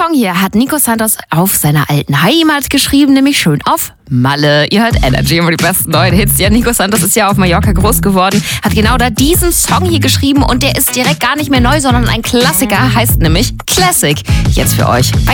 Song hier hat Nico Santos auf seiner alten Heimat geschrieben, nämlich schön auf Malle. Ihr hört Energy, immer die besten neuen Hits. Ja, Nico Santos ist ja auf Mallorca groß geworden, hat genau da diesen Song hier geschrieben und der ist direkt gar nicht mehr neu, sondern ein Klassiker, heißt nämlich Classic. Jetzt für euch.